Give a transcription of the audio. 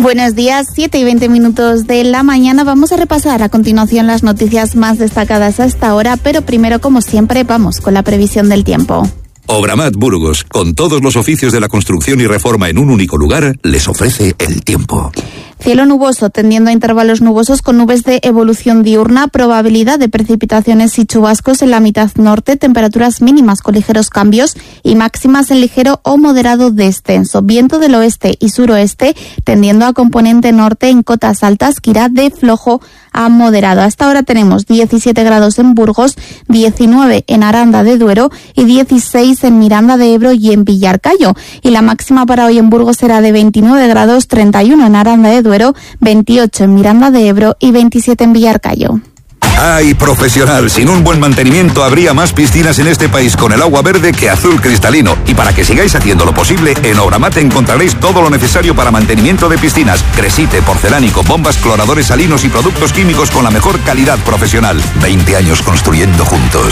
Buenos días, 7:20 de la mañana. Vamos a repasar a continuación las noticias más destacadas a esta hora, pero primero, como siempre, vamos con la previsión del tiempo. Obramat Burgos, con todos los oficios de la construcción y reforma en un único lugar, les ofrece el tiempo. Cielo nuboso, tendiendo a intervalos nubosos con nubes de evolución diurna, probabilidad de precipitaciones y chubascos en la mitad norte, temperaturas mínimas con ligeros cambios y máximas en ligero o moderado descenso. Viento del oeste y suroeste, tendiendo a componente norte en cotas altas, que irá de flojo a moderado. Hasta ahora tenemos 17 grados en Burgos, 19 en Aranda de Duero y 16 en Miranda de Ebro y en Villarcayo. Y la máxima para hoy en Burgos será de 29 grados, 31 en Aranda de Duero, 28 en Miranda de Ebro y 27 en Villarcayo. ¡Ay, profesional! Sin un buen mantenimiento habría más piscinas en este país con el agua verde que azul cristalino. Y para que sigáis haciendo lo posible, en Obramat encontraréis todo lo necesario para mantenimiento de piscinas. Cresite, porcelánico, bombas, cloradores salinos y productos químicos con la mejor calidad profesional. 20 años construyendo juntos.